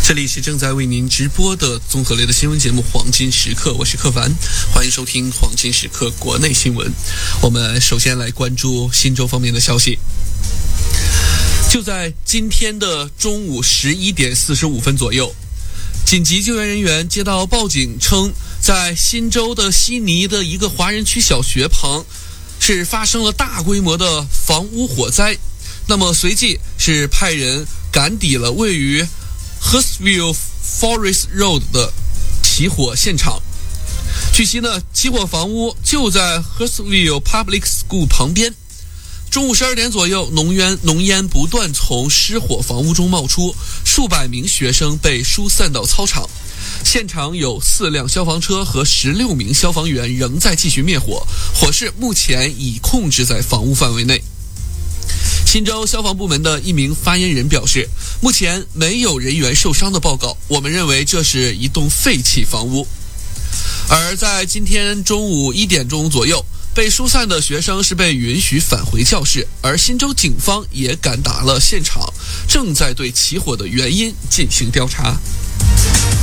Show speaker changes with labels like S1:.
S1: 这里是正在为您直播的综合类的新闻节目《黄金时刻》，我是柯凡，欢迎收听《黄金时刻》国内新闻。我们首先来关注新州方面的消息。就在今天的中午11点45分左右，紧急救援人员接到报警称，在新州的悉尼的一个华人区小学旁是发生了大规模的房屋火灾。那么随即是派人赶抵了位于Hurstville Forest Road 的起火现场。据悉呢，起火房屋就在 Hurstville Public School 旁边。中午12点左右，浓烟不断从失火房屋中冒出，数百名学生被疏散到操场。现场有4辆消防车和16名消防员仍在继续灭火，火势目前已控制在房屋范围内。新州消防部门的一名发言人表示，目前没有人员受伤的报告，我们认为这是一栋废弃房屋。而在今天中午1点钟左右，被疏散的学生是被允许返回教室，而新州警方也赶达了现场，正在对起火的原因进行调查。